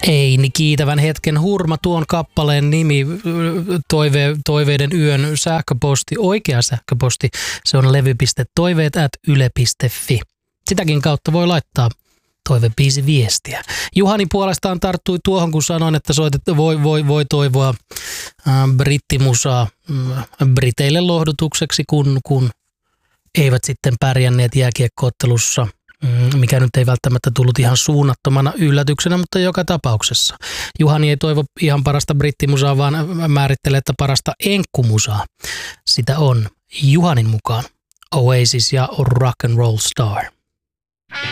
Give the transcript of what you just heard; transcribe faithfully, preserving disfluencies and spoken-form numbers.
Heini Kiitävän hetken hurma, tuon kappaleen nimi, toive, toiveiden yön sähköposti, oikea sähköposti, se on levy piste toiveet ät yle piste fi. Sitäkin kautta voi laittaa toivebiisi viestiä. Juhani puolestaan tarttui tuohon, kun sanoin, että soitet, voi, voi, voi toivoa äh, brittimusaa äh, briteille lohdutukseksi, kun, kun eivät sitten pärjänneet jääkiekkoottelussa, mikä nyt ei välttämättä tullut ihan suunnattomana yllätyksenä, mutta joka tapauksessa. Juhani ei toivo ihan parasta brittimusaa, vaan määrittelee, että parasta enkkumusaa. Sitä on Juhanin mukaan Oasis ja Rock and Roll Star.